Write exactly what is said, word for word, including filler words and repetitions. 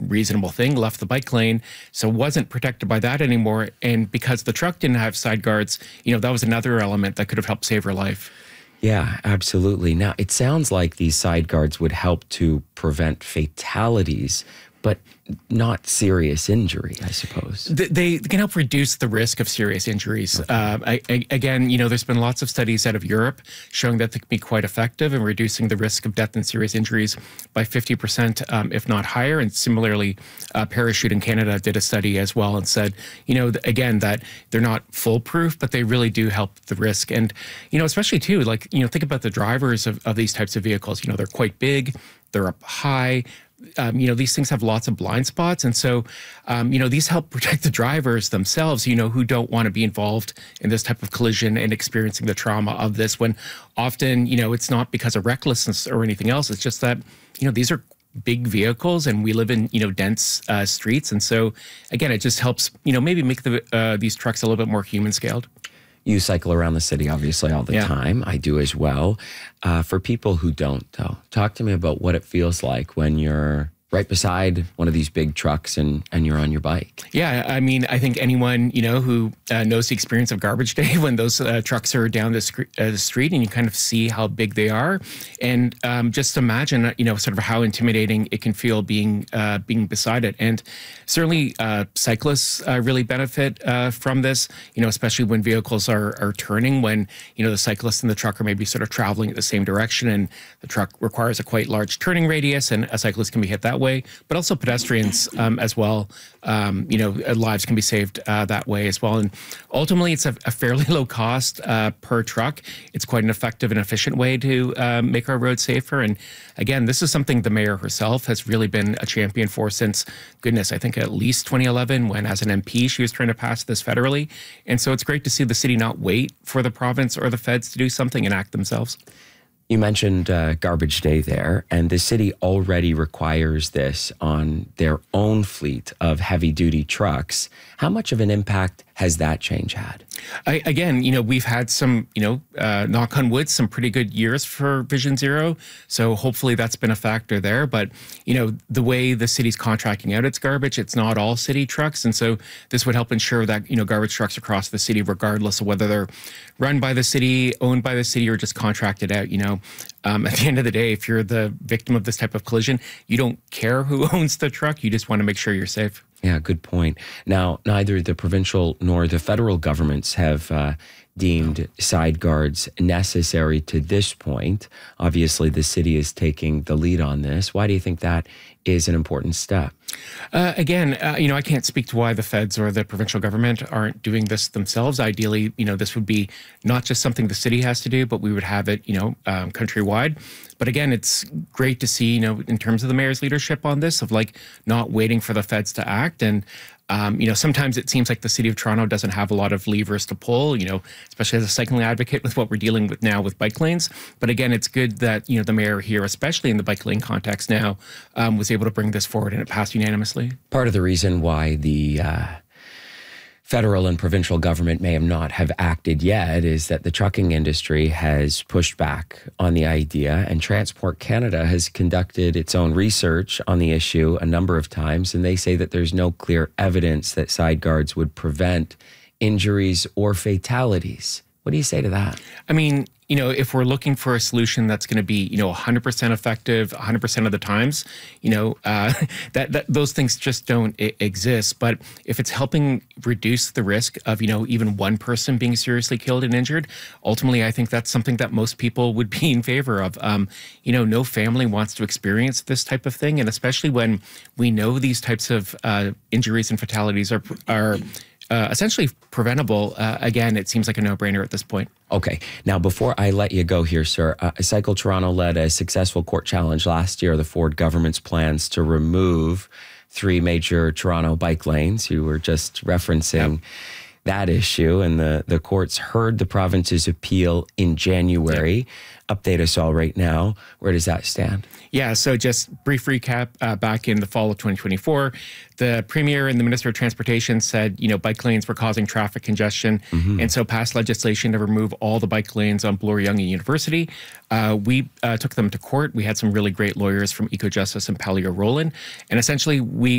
reasonable thing, left the bike lane, so wasn't protected by that anymore. And because the truck didn't have side guards, you know, that was another element that could have helped save her life. Yeah, absolutely. Now, it sounds like these side guards would help to prevent fatalities, but not serious injury, I suppose. They, they can help reduce the risk of serious injuries. Okay. Uh, I, I, again, you know, there's been lots of studies out of Europe showing that they can be quite effective in reducing the risk of death and serious injuries by fifty percent, um, if not higher. And similarly, uh, Parachute in Canada did a study as well and said, you know, again, that they're not foolproof, but they really do help the risk. And, you know, especially too, like, you know, think about the drivers of, of these types of vehicles. You know, they're quite big, they're up high. Um, you know, these things have lots of blind spots. And so, um, you know, these help protect the drivers themselves, you know, who don't want to be involved in this type of collision and experiencing the trauma of this, when often, you know, it's not because of recklessness or anything else. It's just that, you know, these are big vehicles and we live in, you know, dense uh, streets. And so, again, it just helps, you know, maybe make the uh, these trucks a little bit more human scaled. You cycle around the city, obviously, all the yeah. time. I do as well. Uh, for people who don't, though, talk to me about what it feels like when you're right beside one of these big trucks and, and you're on your bike. Yeah, I mean, I think anyone, you know, who uh, knows the experience of garbage day when those uh, trucks are down the, sc- uh, the street and you kind of see how big they are. And um, just imagine, you know, sort of how intimidating it can feel being uh, being beside it. And certainly uh, cyclists uh, really benefit uh, from this, you know, especially when vehicles are, are turning, when, you know, the cyclist and the truck are maybe sort of traveling in the same direction and the truck requires a quite large turning radius and a cyclist can be hit that way, but also pedestrians um, as well. Um, you know, lives can be saved uh, that way as well. And ultimately, it's a, a fairly low cost uh, per truck. It's quite an effective and efficient way to uh, make our roads safer. And again, this is something the mayor herself has really been a champion for since, goodness, I think at least twenty eleven, when as an M P, she was trying to pass this federally. And so it's great to see the city not wait for the province or the feds to do something and act themselves. You mentioned uh, garbage day there, and the city already requires this on their own fleet of heavy-duty trucks. How much of an impact has that change had? I, again, you know, we've had some, you know, uh, knock on wood, some pretty good years for Vision Zero. So hopefully that's been a factor there. But, you know, the way the city's contracting out its garbage, it's not all city trucks. And so this would help ensure that, you know, garbage trucks across the city, regardless of whether they're run by the city, owned by the city, or just contracted out, you know, um, at the end of the day, if you're the victim of this type of collision, you don't care who owns the truck. You just want to make sure you're safe. Yeah, good point. Now, neither the provincial nor the federal governments have uh, deemed side guards necessary to this point. Obviously, the city is taking the lead on this. Why do you think that is an important step? Uh, again, uh, you know, I can't speak to why the feds or the provincial government aren't doing this themselves. Ideally, you know, this would be not just something the city has to do, but we would have it, you know, um, countrywide. But again, it's great to see, you know, in terms of the mayor's leadership on this, of like not waiting for the feds to act. And Um, you know, sometimes it seems like the City of Toronto doesn't have a lot of levers to pull, you know, especially as a cycling advocate with what we're dealing with now with bike lanes. But again, it's good that, you know, the mayor here, especially in the bike lane context now, um, was able to bring this forward and it passed unanimously. Part of the reason why the uh, federal and provincial government may have not have acted yet is that the trucking industry has pushed back on the idea, and Transport Canada has conducted its own research on the issue a number of times, and they say that there's no clear evidence that side guards would prevent injuries or fatalities. What do you say to that? I mean, you know, if we're looking for a solution that's going to be, you know, one hundred percent effective one hundred percent of the times, you know, uh, that, that those things just don't I- exist. But if it's helping reduce the risk of, you know, even one person being seriously killed and injured, ultimately, I think that's something that most people would be in favor of. Um, you know, no family wants to experience this type of thing. And especially when we know these types of uh, injuries and fatalities are are Uh, essentially preventable. Uh, again, it seems like a no-brainer at this point. Okay. Now, before I let you go here, sir, uh, Cycle Toronto led a successful court challenge last year, the Ford government's plans to remove three major Toronto bike lanes. You were just referencing yep. that issue, and the, the courts heard the province's appeal in January. Yep. Update us all right now. Where does that stand? Yeah, so just brief recap. Uh, back in the fall of twenty twenty-four, the Premier and the Minister of Transportation said, you know, bike lanes were causing traffic congestion, mm-hmm. and so passed legislation to remove all the bike lanes on Bloor Young University. Uh, we uh, took them to court. We had some really great lawyers from EcoJustice and Palio Roland, and essentially we